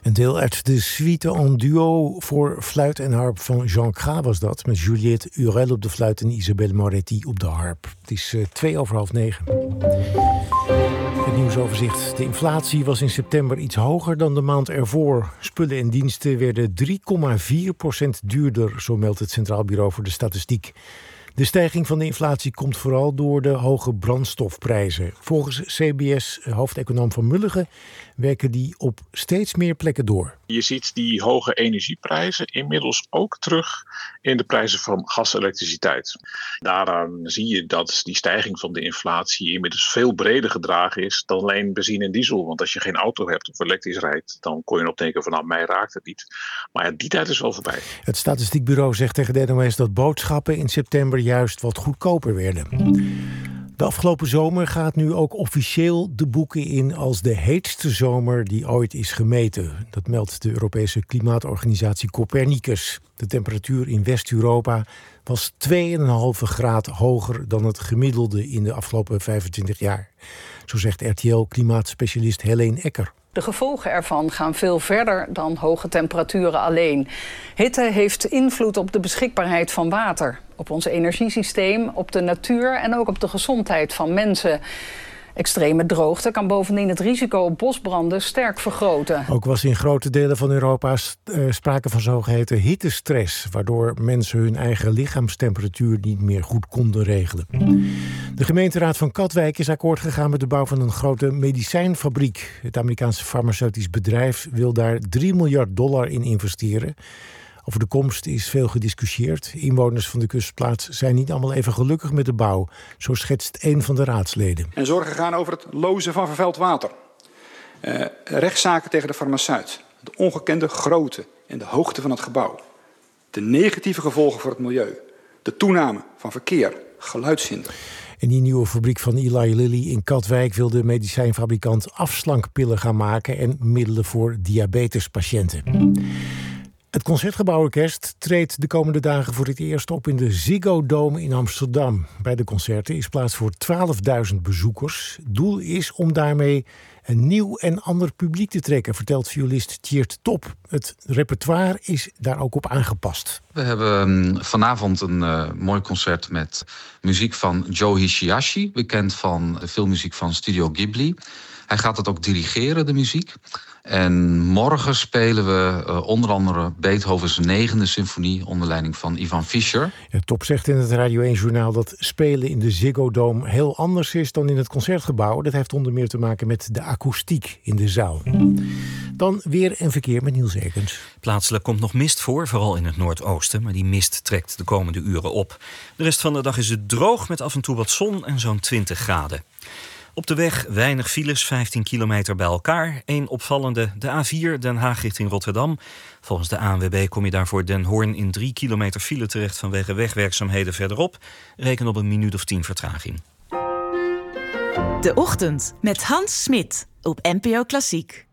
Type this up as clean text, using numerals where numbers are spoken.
Een deel uit de suite en duo voor fluit en harp van Jean Cras was dat. Met Juliette Urel op de fluit en Isabelle Moretti op de harp. Het is 9:02. Het nieuwsoverzicht. De inflatie was in september iets hoger dan de maand ervoor. Spullen en diensten werden 3,4% duurder, zo meldt het Centraal Bureau voor de Statistiek. De stijging van de inflatie komt vooral door de hoge brandstofprijzen. Volgens CBS-hoofdeconoom Van Mulligen werken die op steeds meer plekken door. Je ziet die hoge energieprijzen inmiddels ook terug in de prijzen van gas en elektriciteit. Daaraan zie je dat die stijging van de inflatie inmiddels veel breder gedragen is dan alleen benzine en diesel. Want als je geen auto hebt of elektrisch rijdt, dan kon je nog denken van mij raakt het niet. Maar ja, die tijd is wel voorbij. Het Statistiekbureau zegt tegen de NOS dat boodschappen in september juist wat goedkoper werden. De afgelopen zomer gaat nu ook officieel de boeken in als de heetste zomer die ooit is gemeten. Dat meldt de Europese klimaatorganisatie Copernicus. De temperatuur in West-Europa was 2,5 graad hoger dan het gemiddelde in de afgelopen 25 jaar. Zo zegt RTL-klimaatspecialist Helene Ecker. De gevolgen ervan gaan veel verder dan hoge temperaturen alleen. Hitte heeft invloed op de beschikbaarheid van water, op ons energiesysteem, op de natuur en ook op de gezondheid van mensen. Extreme droogte kan bovendien het risico op bosbranden sterk vergroten. Ook was in grote delen van Europa sprake van zogeheten hittestress, waardoor mensen hun eigen lichaamstemperatuur niet meer goed konden regelen. De gemeenteraad van Katwijk is akkoord gegaan met de bouw van een grote medicijnfabriek. Het Amerikaanse farmaceutisch bedrijf wil daar $3 miljard in investeren. Over de komst is veel gediscussieerd. Inwoners van de kustplaats zijn niet allemaal even gelukkig met de bouw. Zo schetst een van de raadsleden. En zorgen gaan over het lozen van vervuild water. Rechtszaken tegen de farmaceut. De ongekende grootte en de hoogte van het gebouw. De negatieve gevolgen voor het milieu. De toename van verkeer, geluidshinder. In die nieuwe fabriek van Eli Lilly in Katwijk wil de medicijnfabrikant afslankpillen gaan maken en middelen voor diabetespatiënten. Het Concertgebouworkest treedt de komende dagen voor het eerst op in de Ziggo Dome in Amsterdam. Bij de concerten is plaats voor 12.000 bezoekers. Doel is om daarmee een nieuw en ander publiek te trekken, vertelt violist Tjeerd Top. Het repertoire is daar ook op aangepast. We hebben vanavond een mooi concert met muziek van Joe Hisaishi, bekend van de filmmuziek van Studio Ghibli. Hij gaat het ook dirigeren, de muziek. En morgen spelen we onder andere Beethovens 9e symfonie onder leiding van Ivan Fischer. Ja, Top zegt in het Radio 1-journaal dat spelen in de Ziggo Dome heel anders is dan in het Concertgebouw. Dat heeft onder meer te maken met de akoestiek in de zaal. Dan weer en verkeer met Niels Ekens. Plaatselijk komt nog mist voor, vooral in het noordoosten. Maar die mist trekt de komende uren op. De rest van de dag is het droog met af en toe wat zon en zo'n 20 graden. Op de weg weinig files, 15 kilometer bij elkaar. Eén opvallende, de A4 Den Haag richting Rotterdam. Volgens de ANWB kom je daarvoor Den Hoorn in 3 kilometer file terecht vanwege wegwerkzaamheden verderop. Reken op een minuut of 10 vertraging. De Ochtend met Hans Smit op NPO Klassiek.